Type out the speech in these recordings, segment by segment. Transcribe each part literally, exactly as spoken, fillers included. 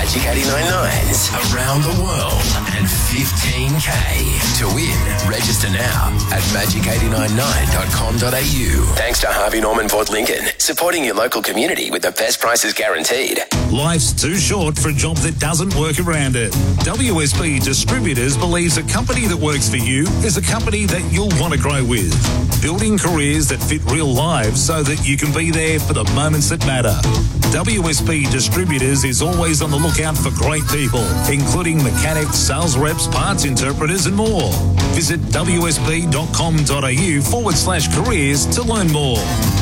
Magic eighty-nine point nine's around the world and fifteen K. To win, register now at magic eight nine nine dot com dot a u. Thanks to Harvey Norman Port Lincoln, supporting your local community with the best prices guaranteed. Life's too short for a job that doesn't work around it. W S B Distributors believes a company that works for you is a company that you'll want to grow with. Building careers that fit real lives so that you can be there for the moments that matter. W S B Distributors is always on the lookout for great people, including mechanics, sales reps, parts interpreters and more. Visit w s b dot com dot a u forward slash careers to learn more.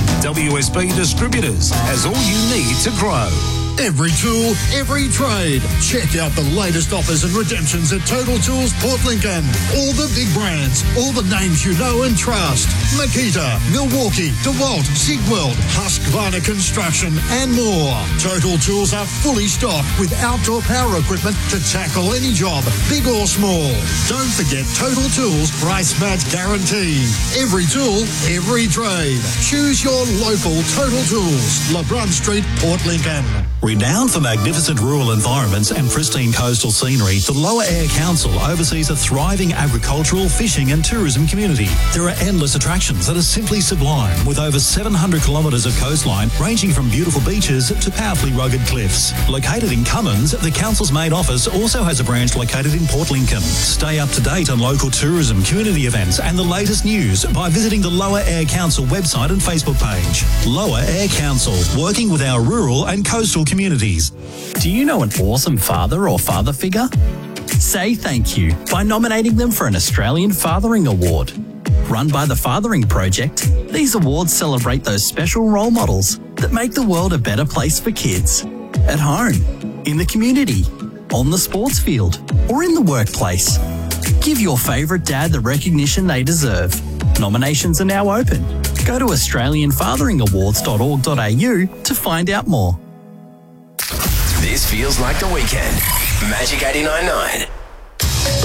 W S B Distributors has all you need to grow. Every tool, every trade. Check out the latest offers and redemptions at Total Tools Port Lincoln. All the big brands, all the names you know and trust. Makita, Milwaukee, DeWalt, Sigweld, Husqvarna Construction and more. Total Tools are fully stocked with outdoor power equipment to tackle any job, big or small. Don't forget Total Tools price match guarantee. Every tool, every trade. Choose your local Total Tools. LeBron Street, Port Lincoln. Renowned for magnificent rural environments and pristine coastal scenery, the Lower Eyre Council oversees a thriving agricultural, fishing and tourism community. There are endless attractions that are simply sublime, with over seven hundred kilometres of coastline ranging from beautiful beaches to powerfully rugged cliffs. Located in Cummins, the council's main office also has a branch located in Port Lincoln. Stay up to date on local tourism, community events and the latest news by visiting the Lower Eyre Council website and Facebook page. Lower Eyre Council, working with our rural and coastal communities. Do you know an awesome father or father figure? Say thank you by nominating them for an Australian Fathering Award. Run by the Fathering Project, these awards celebrate those special role models that make the world a better place for kids. At home, in the community, on the sports field, or in the workplace. Give your favourite dad the recognition they deserve. Nominations are now open. Go to australian fathering awards dot org dot a u to find out more. This feels like the weekend. Magic eighty-nine point nine.